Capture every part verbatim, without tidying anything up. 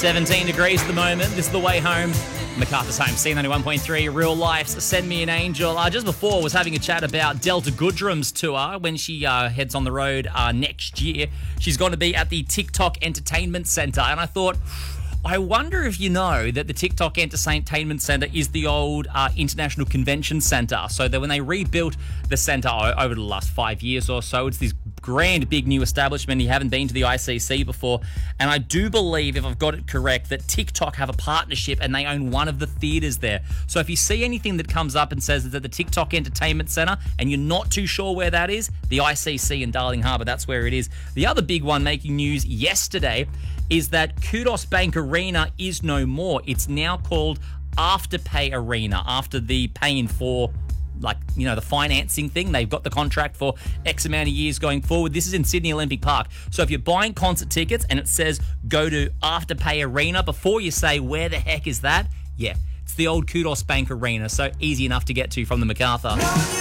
seventeen degrees at the moment. This is the way home. MacArthur's Home, C ninety-one point three, Real Life's Send Me an Angel. Uh, just before, was having a chat about Delta Goodrum's tour when she uh, heads on the road uh, next year. She's going to be at the TikTok Entertainment Centre, and I thought, I wonder if you know that the TikTok Entertainment Centre is the old uh, International Convention Centre. So that when they rebuilt the centre over the last five years or so, it's this grand, big new establishment. You haven't been to the I C C before. And I do believe, if I've got it correct, that TikTok have a partnership and they own one of the theatres there. So if you see anything that comes up and says it's at the TikTok Entertainment Centre and you're not too sure where that is, the I C C in Darling Harbour, that's where it is. The other big one making news yesterday is that Kudos Bank Arena is no more. It's now called Afterpay Arena, after the paying for, like, you know, the financing thing. They've got the contract for X amount of years going forward. This is in Sydney Olympic Park. So if you're buying concert tickets and it says go to Afterpay Arena, before you say where the heck is that, yeah, it's the old Kudos Bank Arena. So easy enough to get to from the MacArthur.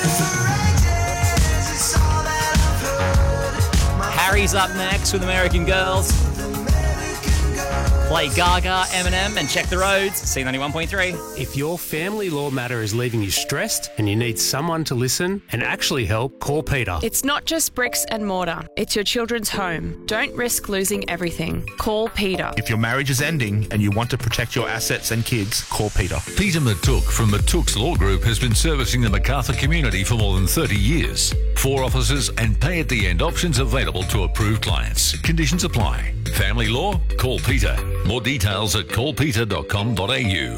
Harry's up next with American Girls. Play Gaga, Eminem, and check the roads. C ninety-one point three. If your family law matter is leaving you stressed and you need someone to listen and actually help, call Peter. It's not just bricks and mortar. It's your children's home. Don't risk losing everything. Call Peter. If your marriage is ending and you want to protect your assets and kids, call Peter. Peter Matuk from Matuk's Law Group has been servicing the MacArthur community for more than thirty years. Four offices and pay-at-the-end options available to approved clients. Conditions apply. Family law? Call Peter. More details at call peter dot com dot a u.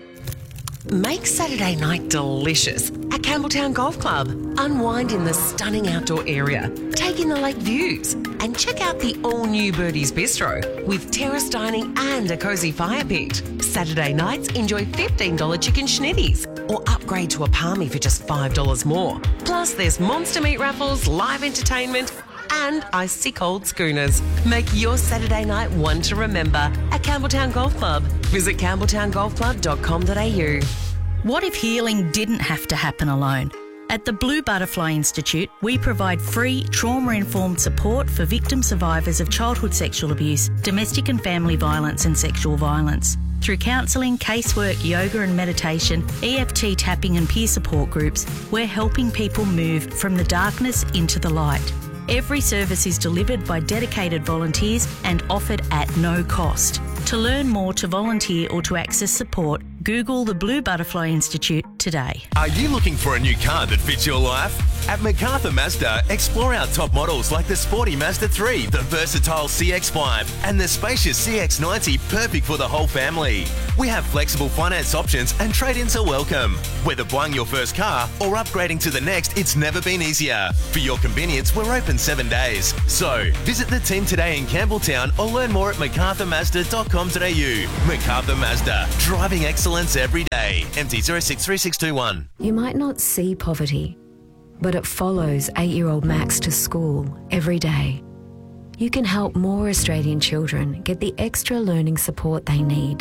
Make Saturday night delicious at Campbelltown Golf Club. Unwind in the stunning outdoor area, take in the lake views, and check out the all-new Birdie's Bistro with terrace dining and a cosy fire pit. Saturday nights, enjoy fifteen dollars chicken schnitties or upgrade to a palmy for just five dollars more. Plus, there's monster meat raffles, live entertainment, and icy cold schooners. Make your Saturday night one to remember at Campbelltown Golf Club. Visit campbelltown golf club dot com dot a u. What if healing didn't have to happen alone? At the Blue Butterfly Institute, we provide free trauma-informed support for victim survivors of childhood sexual abuse, domestic and family violence and sexual violence. Through counselling, casework, yoga and meditation, E F T tapping and peer support groups, we're helping people move from the darkness into the light. Every service is delivered by dedicated volunteers and offered at no cost. To learn more, to volunteer or to access support, Google the Blue Butterfly Institute today. Are you looking for a new car that fits your life? At MacArthur Mazda, explore our top models like the sporty Mazda three, the versatile C X five, and the spacious C X ninety, perfect for the whole family. We have flexible finance options and trade-ins are welcome. Whether buying your first car or upgrading to the next, it's never been easier. For your convenience, we're open seven days. So, visit the team today in Campbelltown or learn more at macarthur mazda dot com dot a u. MacArthur Mazda, driving excellence every day. M T zero six three six two one. You might not see poverty, but it follows eight-year-old Max to school every day. You can help more Australian children get the extra learning support they need.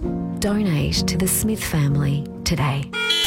Donate to the Smith family today.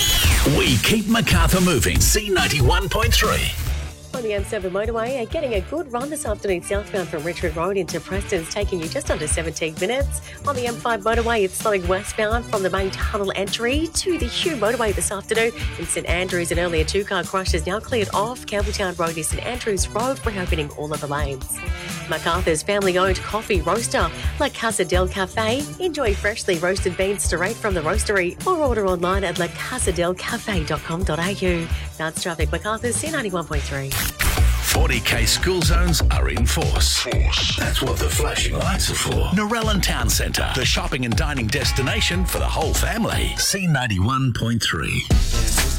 We keep MacArthur moving. C ninety-one point three. On the M seven motorway, are getting a good run this afternoon southbound from Richmond Road into Preston's, taking you just under seventeen minutes. On the M five motorway, it's slowing westbound from the main tunnel entry to the Hugh motorway this afternoon. In St Andrews, an earlier two-car crash is now cleared off Campbelltown Road near St Andrews Road, reopening all of the lanes. MacArthur's family-owned coffee roaster, La Casa del Cafe. Enjoy freshly roasted beans straight from the roastery or order online at la casa del cafe dot com dot a u. That's traffic. MacArthur's C ninety-one point three. forty K school zones are in force. force. That's what the flashing lights are for. Narellan Town Centre, the shopping and dining destination for the whole family. C ninety-one point three.